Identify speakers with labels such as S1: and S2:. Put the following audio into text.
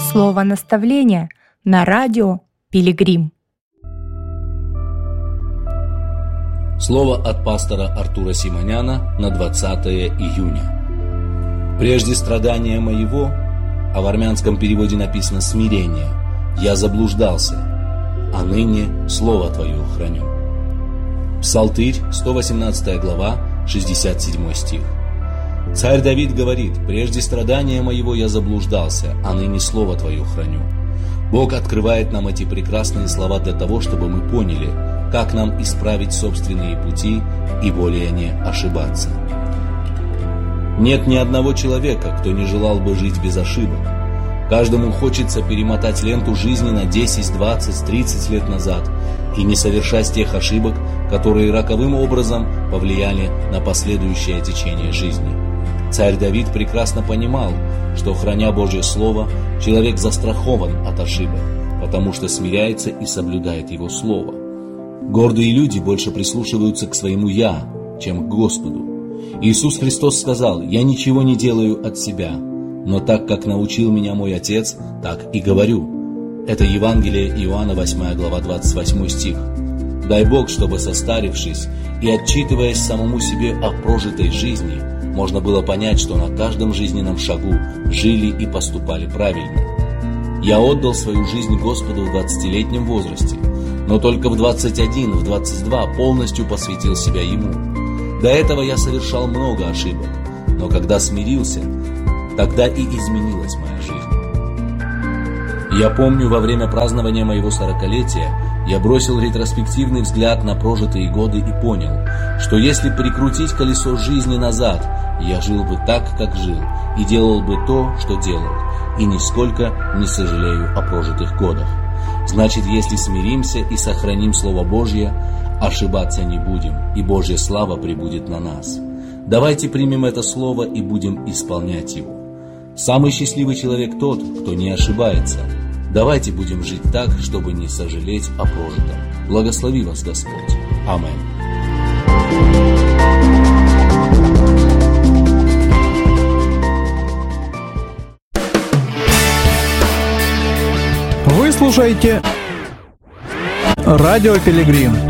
S1: Слово наставления на радио «Пилигрим».
S2: Слово от пастора Артура Симоняна на 20 июня. «Прежде страдания моего», а в армянском переводе написано «смирение», «я заблуждался, а ныне Слово Твое храню». Псалтырь, 118 глава, 67 стих. Царь Давид говорит: «Прежде страдания моего я заблуждался, а ныне Слово Твое храню». Бог открывает нам эти прекрасные слова для того, чтобы мы поняли, как нам исправить собственные пути и более не ошибаться. Нет ни одного человека, кто не желал бы жить без ошибок. Каждому хочется перемотать ленту жизни на 10, 20, 30 лет назад и не совершать тех ошибок, которые роковым образом повлияли на последующее течение жизни. Царь Давид прекрасно понимал, что, храня Божье Слово, человек застрахован от ошибок, потому что смиряется и соблюдает Его Слово. Гордые люди больше прислушиваются к своему «я», чем к Господу. Иисус Христос сказал: «Я ничего не делаю от себя, но так, как научил меня мой Отец, так и говорю». Это Евангелие Иоанна, 8 глава, 28 стих. Дай Бог, чтобы, состарившись и отчитываясь самому себе о прожитой жизни, можно было понять, что на каждом жизненном шагу жили и поступали правильно. Я отдал свою жизнь Господу в 20-летнем возрасте, но только в 21, в 22 полностью посвятил себя Ему. До этого я совершал много ошибок, но когда смирился, тогда и изменилась моя жизнь. Я помню, во время празднования моего 40-летия я бросил ретроспективный взгляд на прожитые годы и понял, что если прикрутить колесо жизни назад, я жил бы так, как жил, и делал бы то, что делал, и нисколько не сожалею о прожитых годах. Значит, если смиримся и сохраним Слово Божье, ошибаться не будем, и Божья слава пребудет на нас. Давайте примем это Слово и будем исполнять его. Самый счастливый человек тот, кто не ошибается. Давайте будем жить так, чтобы не сожалеть о прожитом. Благослови вас Господь. Аминь.
S3: Вы слушаете радио Пилигрим.